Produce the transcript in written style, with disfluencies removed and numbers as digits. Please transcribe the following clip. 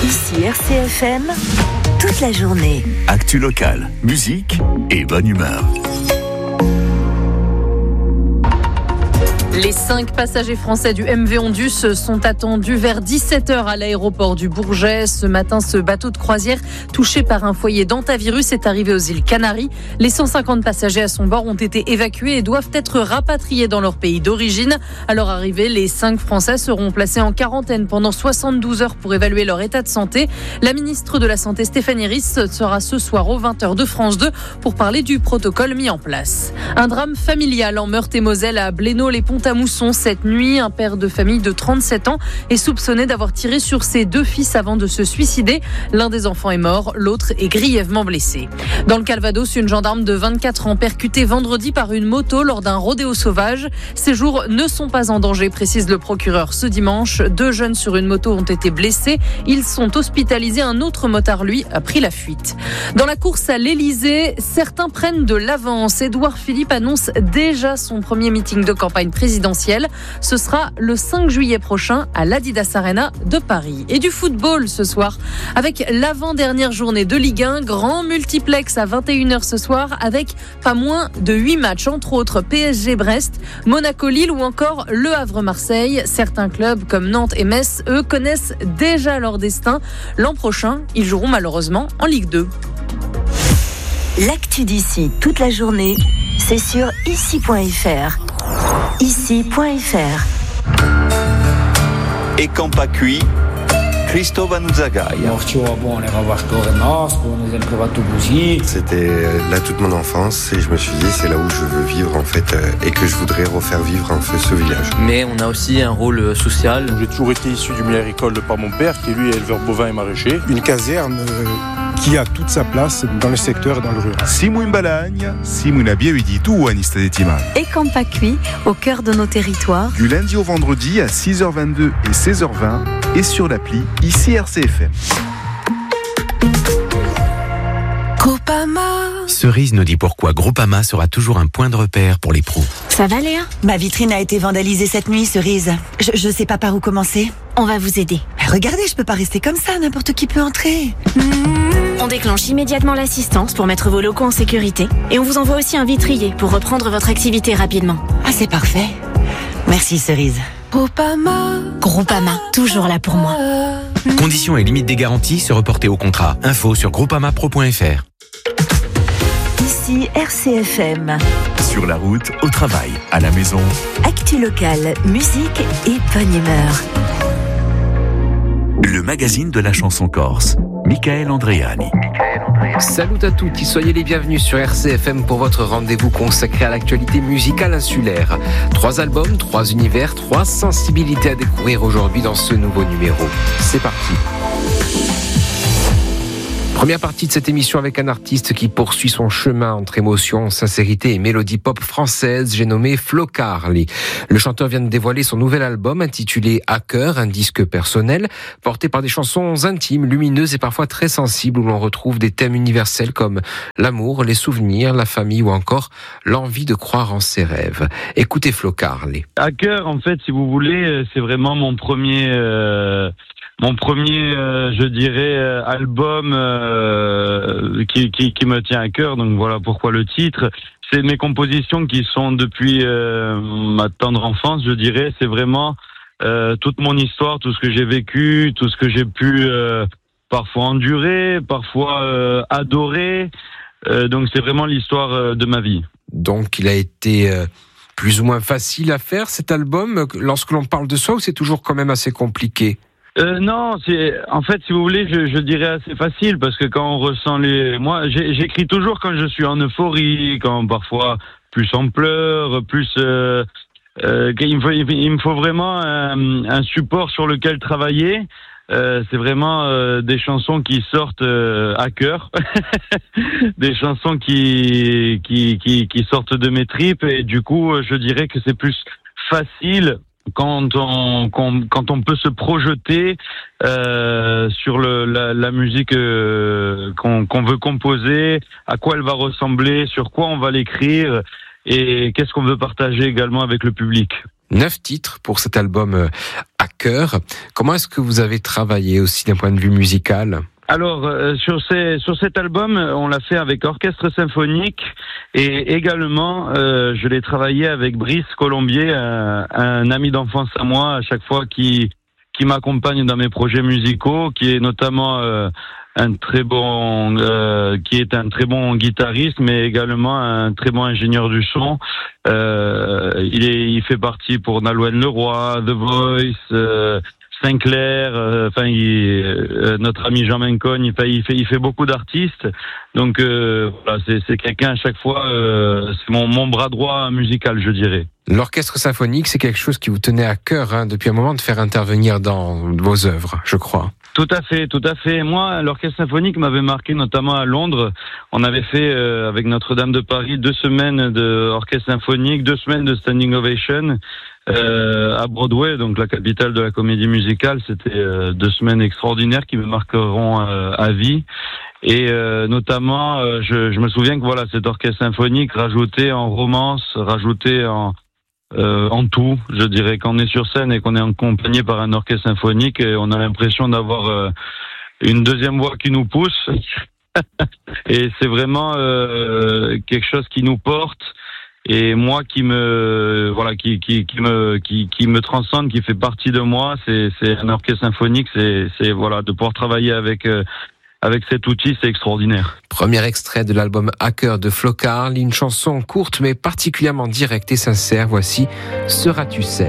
Ici RCFM, toute la journée. Actu locale, musique et bonne humeur. Les 5 passagers français du MV Ondus sont attendus vers 17h à l'aéroport du Bourget. Ce matin, ce bateau de croisière touché par un foyer d'hantavirus est arrivé aux îles Canaries. Les 150 passagers à son bord ont été évacués et doivent être rapatriés dans leur pays d'origine. À leur arrivée, les 5 Français seront placés en quarantaine pendant 72 heures pour évaluer leur état de santé. La ministre de la Santé, Stéphanie Ries, sera ce soir aux 20h de France 2 pour parler du protocole mis en place. Un drame familial en Meurthe-et-Moselle à Blénaud-les-Ponts à Mousson cette nuit. Un père de famille de 37 ans est soupçonné d'avoir tiré sur ses 2 fils avant de se suicider. L'un des enfants est mort, l'autre est grièvement blessé. Dans le Calvados, une gendarme de 24 ans percutée vendredi par une moto lors d'un rodéo sauvage. Ses jours ne sont pas en danger, précise le procureur. Ce dimanche, 2 jeunes sur une moto ont été blessés. Ils sont hospitalisés. Un autre motard, lui, a pris la fuite. Dans la course à l'Elysée, certains prennent de l'avance. Édouard Philippe annonce déjà son premier meeting de campagne présidentielle. Ce sera le 5 juillet prochain à l'Adidas Arena de Paris. Et du football ce soir avec l'avant-dernière journée de Ligue 1, grand multiplex à 21h ce soir avec pas moins de 8 matchs, entre autres PSG-Brest, Monaco-Lille ou encore Le Havre-Marseille. Certains clubs comme Nantes et Metz, eux, connaissent déjà leur destin. L'an prochain, ils joueront malheureusement en Ligue 2. L'actu d'ici toute la journée, c'est sur ici.fr. Ici.fr. E quand pas cuit, Cristóbal Zagaia. C'était là toute mon enfance et je me suis dit c'est là où je veux vivre en fait et que je voudrais refaire vivre en fait ce village. Mais on a aussi un rôle social. J'ai toujours été issu du milieu agricole par mon père qui lui est éleveur bovin et maraîcher. Une caserne qui a toute sa place dans le secteur et dans le rural. Simun Balagne, Simun Abiahuiditu ou Anista de Timan. Et quand pas cuit, au cœur de nos territoires. Du lundi au vendredi à 6h22 et 16h20 et sur l'appli ici RCFM. Groupama. Cerise nous dit pourquoi Groupama sera toujours un point de repère pour les pros. Ça va Léa ? Ma vitrine a été vandalisée cette nuit, Cerise. Je sais pas par où commencer. On va vous aider. Regardez, je peux pas rester comme ça, n'importe qui peut entrer. On déclenche immédiatement l'assistance pour mettre vos locaux en sécurité et on vous envoie aussi un vitrier pour reprendre votre activité rapidement. Ah, c'est parfait. Merci Cerise. Groupama, toujours là pour moi. Conditions et limites des garanties se reporter au contrat. Info sur groupamapro.fr. Ici RCFM. Sur la route, au travail, à la maison. Actu locale, musique et bonne humeur. Le magazine de la chanson corse. Michael Andreani. Salut à tous, soyez les bienvenus sur RCFM pour votre rendez-vous consacré à l'actualité musicale insulaire. 3 albums, 3 univers, 3 sensibilités à découvrir aujourd'hui dans ce nouveau numéro. C'est parti. Première partie de cette émission avec un artiste qui poursuit son chemin entre émotion, sincérité et mélodie pop française, j'ai nommé Flo Carli. Le chanteur vient de dévoiler son nouvel album intitulé Hacker, un disque personnel, porté par des chansons intimes, lumineuses et parfois très sensibles où l'on retrouve des thèmes universels comme l'amour, les souvenirs, la famille ou encore l'envie de croire en ses rêves. Écoutez Flo Carli. Hacker, en fait, si vous voulez, c'est vraiment mon premier, je dirais, album qui me tient à cœur. Donc voilà pourquoi le titre. C'est mes compositions qui sont depuis ma tendre enfance, je dirais. C'est vraiment toute mon histoire, tout ce que j'ai vécu, tout ce que j'ai pu parfois endurer, parfois adorer. Donc c'est vraiment l'histoire de ma vie. Donc il a été plus ou moins facile à faire cet album lorsque l'on parle de soi, ou c'est toujours quand même assez compliqué ? Non, en fait, si vous voulez, je dirais assez facile parce que quand on ressent moi, j'écris toujours quand je suis en euphorie, quand parfois plus en pleurs, plus. Il me faut vraiment un support sur lequel travailler. C'est vraiment des chansons qui sortent à cœur, des chansons qui sortent de mes tripes et du coup, je dirais que c'est plus facile. Quand on peut se projeter sur la musique qu'on veut composer, à quoi elle va ressembler, sur quoi on va l'écrire et qu'est-ce qu'on veut partager également avec le public. 9 titres pour cet album à cœur. Comment est-ce que vous avez travaillé aussi d'un point de vue musical ? Alors, sur cet album, on l'a fait avec orchestre symphonique et également, je l'ai travaillé avec Brice Colombier, un ami d'enfance à moi, à chaque fois qui m'accompagne dans mes projets musicaux, qui est notamment un très bon guitariste, mais également un très bon ingénieur du son. Il fait partie pour Nolwenn Leroy, The Voice, Sinclair, notre ami Jean Mencogne, il fait beaucoup d'artistes. Donc voilà, c'est quelqu'un à chaque fois, c'est mon bras droit musical, je dirais. L'orchestre symphonique, c'est quelque chose qui vous tenait à cœur depuis un moment de faire intervenir dans vos œuvres, je crois. Tout à fait. Moi, l'orchestre symphonique m'avait marqué, notamment à Londres. On avait fait avec Notre-Dame de Paris 2 semaines d'orchestre symphonique, 2 semaines de standing ovation à Broadway, donc la capitale de la comédie musicale. C'était 2 semaines extraordinaires qui me marqueront à vie. Et notamment, je me souviens que voilà, cet orchestre symphonique rajouté en romance, rajouté en tout, je dirais, quand on est sur scène et qu'on est accompagné par un orchestre symphonique, et on a l'impression d'avoir une deuxième voix qui nous pousse. Et c'est vraiment quelque chose qui nous porte. Et moi, qui me transcende, qui fait partie de moi, c'est un orchestre symphonique. C'est voilà, de pouvoir travailler avec cet outil, c'est extraordinaire. Premier extrait de l'album À cœur de Flo Karl, une chanson courte mais particulièrement directe et sincère. Voici Seras-tu celle ?